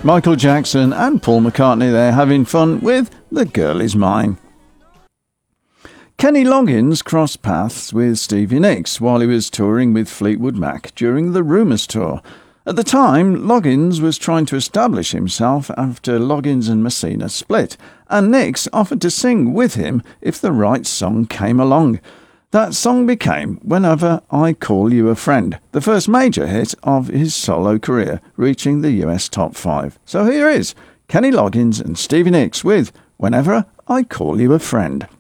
Michael Jackson and Paul McCartney there having fun with The Girl Is Mine. Kenny Loggins crossed paths with Stevie Nicks while he was touring with Fleetwood Mac during the Rumours tour. At the time, Loggins was trying to establish himself after Loggins and Messina split, and Nicks offered to sing with him if the right song came along. That song became Whenever I Call You a Friend, the first major hit of his solo career, reaching the US top 5. So here is Kenny Loggins and Stevie Nicks with Whenever I Call You a Friend.